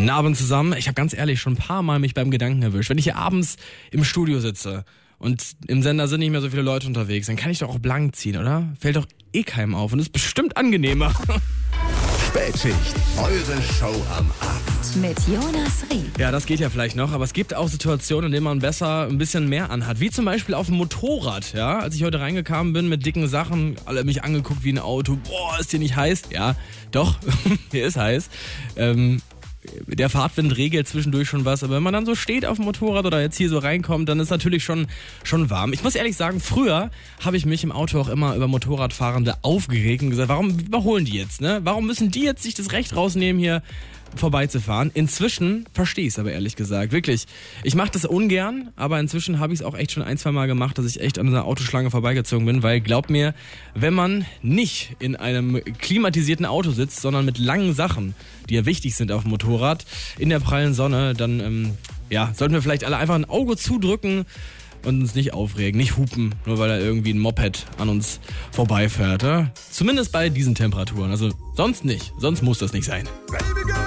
Guten Abend zusammen. Ich habe ganz ehrlich schon ein paar Mal mich beim Gedanken erwischt. Wenn ich hier abends im Studio sitze und im Sender sind nicht mehr so viele Leute unterwegs, dann kann ich doch auch blank ziehen, oder? Fällt doch eh keinem auf und ist bestimmt angenehmer. Spätschicht, eure Show am Abend. Mit Jonas Rieb. Ja, das geht ja vielleicht noch, aber es gibt auch Situationen, in denen man besser ein bisschen mehr anhat. Wie zum Beispiel auf dem Motorrad, ja. Als ich heute reingekommen bin mit dicken Sachen, alle mich angeguckt wie ein Auto. Boah, ist dir nicht heiß? Ja, doch, mir ist heiß. Der Fahrtwind regelt zwischendurch schon was, aber wenn man dann so steht auf dem Motorrad oder jetzt hier so reinkommt, dann ist natürlich schon warm. Ich muss ehrlich sagen, früher habe ich mich im Auto auch immer über Motorradfahrende aufgeregt und gesagt, warum überholen die jetzt, ne? Warum müssen die jetzt sich das Recht rausnehmen, hier vorbeizufahren? Inzwischen verstehe ich es aber ehrlich gesagt, wirklich. Ich mache das ungern, aber inzwischen habe ich es auch echt schon 1-2 Mal gemacht, dass ich echt an einer Autoschlange vorbeigezogen bin, weil glaub mir, wenn man nicht in einem klimatisierten Auto sitzt, sondern mit langen Sachen, die ja wichtig sind auf dem Motorrad, in der prallen Sonne, dann sollten wir vielleicht alle einfach ein Auge zudrücken und uns nicht aufregen, nicht hupen, nur weil da irgendwie ein Moped an uns vorbeifährt. Ja? Zumindest bei diesen Temperaturen, also sonst nicht, sonst muss das nicht sein.